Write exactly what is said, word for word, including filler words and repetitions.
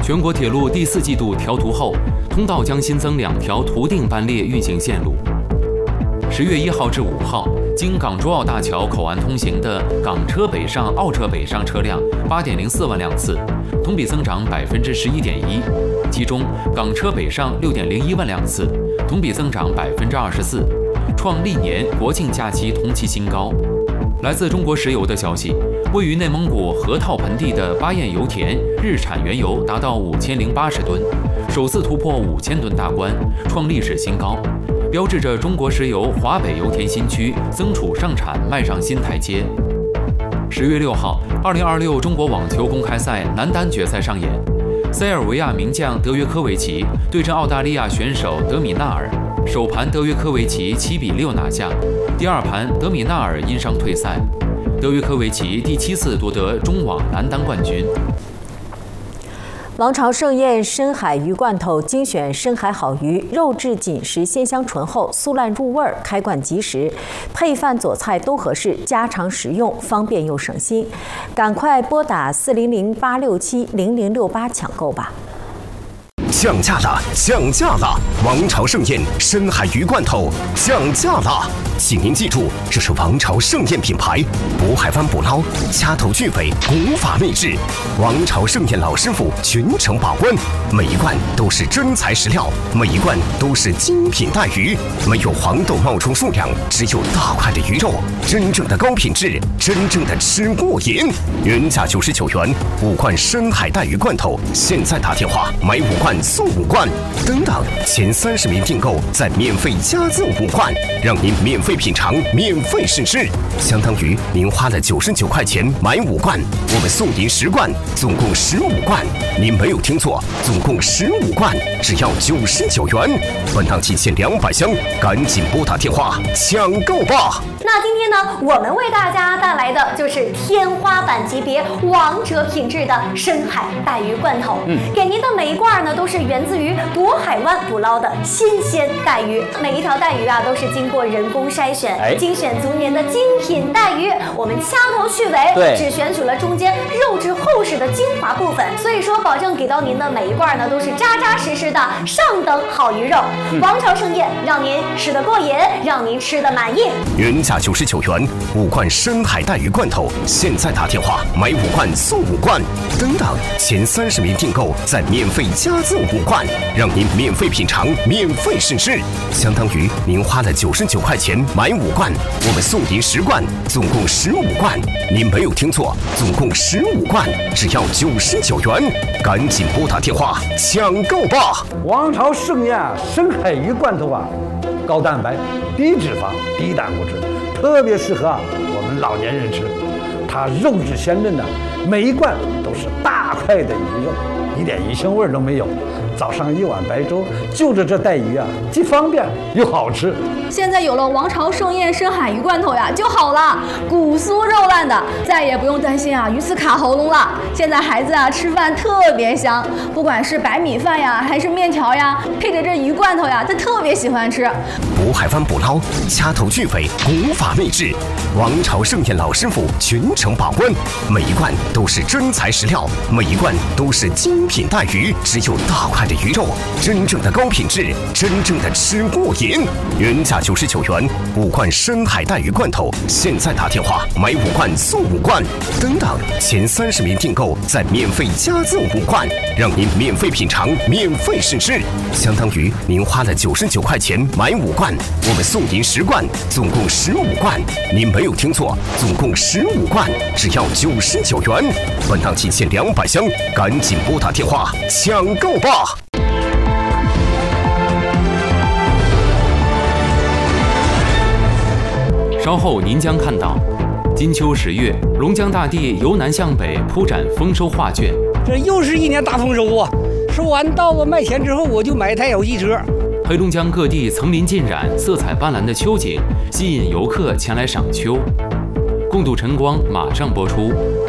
全国铁路第四季度调图后，通道将新增两条图定班列运行线路。十月一号至五号，经港珠澳大桥口岸通行的港车北上、澳车北上车辆八点零四万辆次，同比增长百分之十一点一。其中，港车北上六点零一万辆次，同比增长百分之二十四，创历年国庆假期同期新高。来自中国石油的消息，位于内蒙古河套盆地的巴彦油田日产原油达到五千零八十吨，首次突破五千吨大关，创历史新高，标志着中国石油华北油田新区增储上产迈上新台阶。十月六号，二零二六中国网球公开赛男单决赛上演，塞尔维亚名将德约科维奇对阵澳大利亚选手德米纳尔，首盘德约科维奇七比六拿下，第二盘德米纳尔因伤退赛。德约科维奇第七次夺得中网男单冠军。 王朝盛宴深海鱼罐头精选深海好鱼，肉质紧实，鲜香醇厚，酥烂入味，开罐即食，配饭佐菜都合适，家常实用，方便又省心。赶快拨打四零零八六七零零六八抢购吧！ 降价了，降价了！王朝盛宴深海鱼罐头降价了，请您记住，这是王朝盛宴品牌，渤海湾捕捞，掐头去尾，古法秘制。王朝盛宴老师傅全程把关，每一罐都是真材实料，每一罐都是精品带鱼，没有黄豆冒充数量，只有大块的鱼肉，真正的高品质，真正的吃过瘾。原价九十九元，五罐深海带鱼罐头，现在打电话买五罐送五罐，等等，前三十名订购再免费加赠五罐，让您免费品尝，免费试吃，相当于您花了九十九块钱买五罐，我们送您十罐，总共十五罐。您没有听错，总共十五罐，只要九十九元。本档仅限两百箱，赶紧拨打电话抢购吧！ 那今天呢，我们为大家带来的就是天花板级别、王者品质的深海带鱼罐头。嗯，给您的每一罐呢，都是源自于渤海湾捕捞的新鲜带鱼，每一条带鱼啊，都是经过人工筛选，哎、精选足年的精品带鱼。我们掐头去尾，只选取了中间肉质厚实的精华部分，所以说保证给到您的每一罐呢，都是扎扎实实的上等好鱼肉。嗯、王朝盛宴，让您吃得过瘾，让您吃得满意。 原价九十九元，五罐深海带鱼罐头，现在打电话买五罐送五罐，等等，前三十名订购再免费加赠五罐，让您免费品尝，免费试吃，相当于您花了九十九块钱买五罐，我们送您十罐，总共十五罐。您没有听错，总共十五罐，只要九十九元，赶紧拨打电话抢购吧！ 王朝盛宴深海鱼罐头啊，高蛋白、低脂肪、低胆固醇，特别适合啊我们老年人吃。它肉质鲜嫩的，每一罐都是大块的鱼肉，一点鱼腥味都没有。早上一碗白粥，就着这带鱼啊，既方便又好吃。 现在有了王朝盛宴深海鱼罐头呀，就好了，骨酥肉烂的，再也不用担心啊鱼刺卡喉咙了。现在孩子啊吃饭特别香，不管是白米饭呀，还是面条呀，配着这鱼罐头呀，他特别喜欢吃。 渤海湾捕捞，掐头去尾，古法秘制。王朝盛宴老师傅全程把关，每一罐都是真材实料，每一罐都是精品带鱼，只有大块的鱼肉，真正的高品质，真正的吃过瘾。原价九十九元，五罐深海带鱼罐头，现在打电话买五罐送五罐，等等，前三十名订购再免费加赠五罐，让您免费品尝，免费试吃，相当于您花了九十九块钱买五罐，我们送您十罐，总共十五罐。您没有听错，总共十五罐，只要九十九元。本档仅限两百箱，赶紧拨打电话抢购吧！ 稍后您将看到，金秋十月，龙江大地由南向北铺展丰收画卷。 这又是一年大丰收啊！收完稻子卖钱之后，我就买一台小汽车。 黑龙江各地层林尽染、色彩斑斓的秋景，吸引游客前来赏秋。共度晨光马上播出。